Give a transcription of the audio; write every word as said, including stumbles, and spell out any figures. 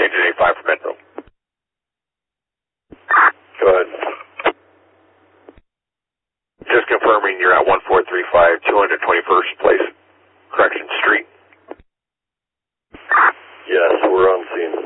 Agent eighty-five for Metro. Go ahead. Just confirming you're at one four three five, two hundred twenty-first Place, Correction Street. Yes, we're on scene.